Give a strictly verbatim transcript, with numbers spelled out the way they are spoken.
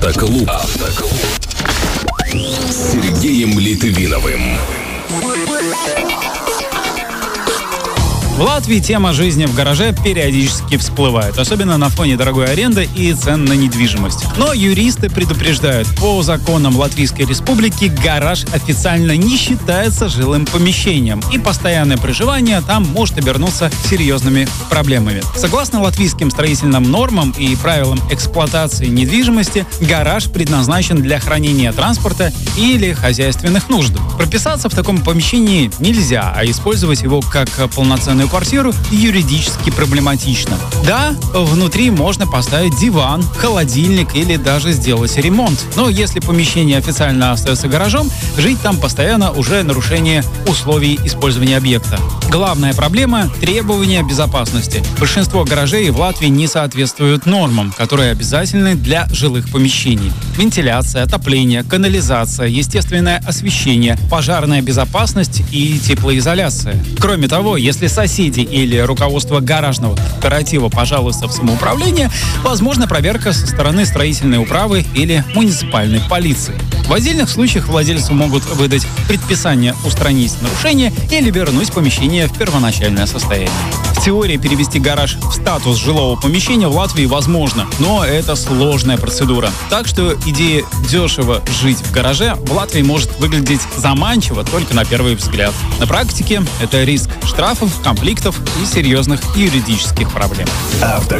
Автоклуб. Автоклуб. С Сергеем Литвиновым. В Латвии тема жизни в гараже периодически всплывает, особенно на фоне дорогой аренды и цен на недвижимость. Но юристы предупреждают, по законам Латвийской Республики гараж официально не считается жилым помещением, и постоянное проживание там может обернуться серьезными проблемами. Согласно латвийским строительным нормам и правилам эксплуатации недвижимости, гараж предназначен для хранения транспорта или хозяйственных нужд. Прописаться в таком помещении нельзя, а использовать его как полноценную квартиру юридически проблематично. Да, внутри можно поставить диван, холодильник или даже сделать ремонт. Но если помещение официально остается гаражом, жить там постоянно уже нарушение условий использования объекта. Главная проблема – требования безопасности. Большинство гаражей в Латвии не соответствуют нормам, которые обязательны для жилых помещений. Вентиляция, отопление, канализация, естественное освещение, пожарная безопасность и теплоизоляция. Кроме того, если соседи или руководство гаражного кооператива пожалуйста в самоуправление, возможна проверка со стороны строительной управы или муниципальной полиции. В отдельных случаях владельцу могут выдать предписание устранить нарушение или вернуть помещение в первоначальное состояние. В теории перевести гараж в статус жилого помещения в Латвии возможно, но это сложная процедура. Так что идея дешево жить в гараже в Латвии может выглядеть заманчиво только на первый взгляд. На практике это риск штрафов, конфликтов и серьезных юридических проблем. Авто